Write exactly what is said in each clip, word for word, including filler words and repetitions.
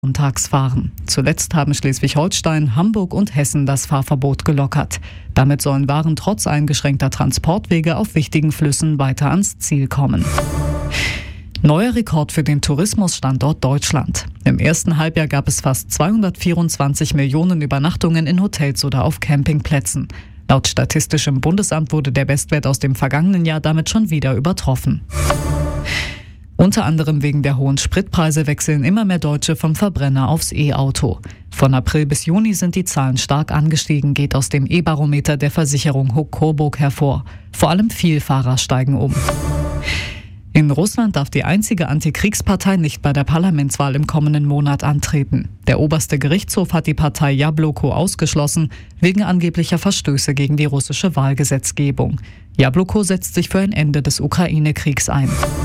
Sonntags fahren. Zuletzt haben Schleswig-Holstein, Hamburg und Hessen das Fahrverbot gelockert. Damit sollen Waren trotz eingeschränkter Transportwege auf wichtigen Flüssen weiter ans Ziel kommen. Neuer Rekord für den Tourismusstandort Deutschland. Im ersten Halbjahr gab es fast zweihundertvierundzwanzig Millionen Übernachtungen in Hotels oder auf Campingplätzen. Laut Statistischem Bundesamt wurde der Bestwert aus dem vergangenen Jahr damit schon wieder übertroffen. Unter anderem wegen der hohen Spritpreise wechseln immer mehr Deutsche vom Verbrenner aufs E-Auto. Von April bis Juni sind die Zahlen stark angestiegen, geht aus dem E-Barometer der Versicherung Huck Coburg hervor. Vor allem Vielfahrer steigen um. In Russland darf die einzige Antikriegspartei nicht bei der Parlamentswahl im kommenden Monat antreten. Der oberste Gerichtshof hat die Partei Jabloko ausgeschlossen, wegen angeblicher Verstöße gegen die russische Wahlgesetzgebung. Jabloko setzt sich für ein Ende des Ukraine-Kriegs ein.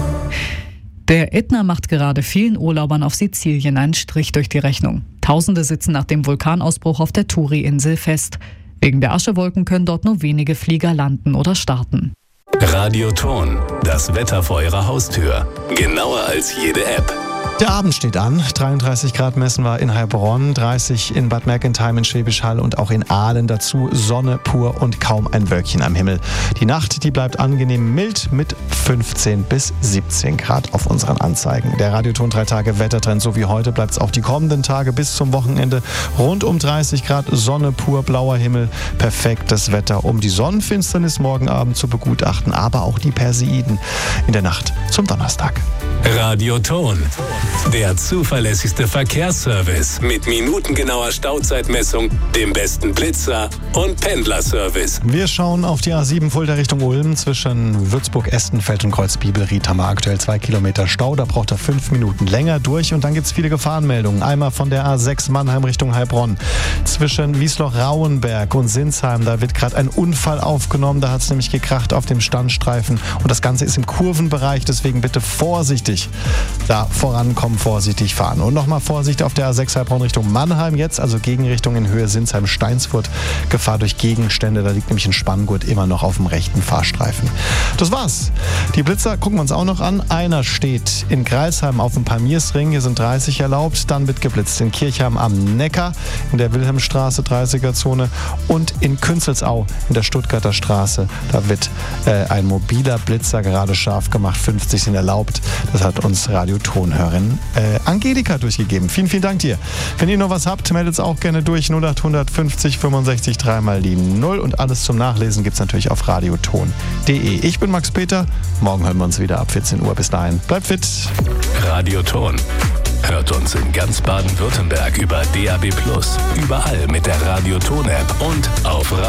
Der Ätna macht gerade vielen Urlaubern auf Sizilien einen Strich durch die Rechnung. Tausende sitzen nach dem Vulkanausbruch auf der Turi-Insel fest. Wegen der Aschewolken können dort nur wenige Flieger landen oder starten. Radioton, das Wetter vor Ihrer Haustür. Genauer als jede App. Der Abend steht an. dreiunddreißig Grad messen wir in Heilbronn, dreißig in Bad Mergentheim in Schwäbisch Hall und auch in Aalen dazu. Sonne pur und kaum ein Wölkchen am Himmel. Die Nacht, die bleibt angenehm mild mit fünfzehn bis siebzehn Grad auf unseren Anzeigen. Der Radioton drei Tage Wettertrend, so wie heute, bleibt es auch die kommenden Tage bis zum Wochenende. Rund um dreißig Grad, Sonne pur, blauer Himmel. Perfektes Wetter, um die Sonnenfinsternis morgen Abend zu begutachten, aber auch die Perseiden in der Nacht zum Donnerstag. Radioton, der zuverlässigste Verkehrsservice mit minutengenauer Stauzeitmessung, dem besten Blitzer und Pendlerservice. Wir schauen auf die A sieben Fulda Richtung Ulm. Zwischen Würzburg, Estenfeld und Kreuzbibelried haben wir aktuell zwei Kilometer Stau. Da braucht er fünf Minuten länger durch. Und dann gibt es viele Gefahrenmeldungen. Einmal von der A sechs Mannheim Richtung Heilbronn. Zwischen Wiesloch-Rauenberg und Sinsheim, da wird gerade ein Unfall aufgenommen. Da hat es nämlich gekracht auf dem Standstreifen. Und das Ganze ist im Kurvenbereich. Deswegen bitte vorsichtig da vorankommen, vorsichtig fahren. Und nochmal Vorsicht auf der A sechs Heilbronn Richtung Mannheim jetzt, also Gegenrichtung in Höhe Sinsheim-Steinsfurt. Gefahr durch Gegenstände, da liegt nämlich ein Spanngurt immer noch auf dem rechten Fahrstreifen. Das war's. Die Blitzer gucken wir uns auch noch an. Einer steht in Greilsheim auf dem Palmiersring, hier sind dreißig erlaubt. Dann wird geblitzt in Kirchheim am Neckar, in der Wilhelmstraße dreißiger-Zone und in Künzelsau in der Stuttgarter Straße. Da wird äh, ein mobiler Blitzer gerade scharf gemacht, fünfzig sind erlaubt. Das hat uns Radiotonhörerin äh, Angelika durchgegeben. Vielen, vielen Dank dir. Wenn ihr noch was habt, meldet es auch gerne durch. null achthundert fünfzig fünfundsechzig dreimal die null und alles zum Nachlesen gibt es natürlich auf radioton punkt de. Ich bin Max Peter. Morgen hören wir uns wieder ab vierzehn Uhr. Bis dahin. Bleibt fit. Radioton. Hört uns in ganz Baden-Württemberg über D A B plus, überall mit der Radioton-App und auf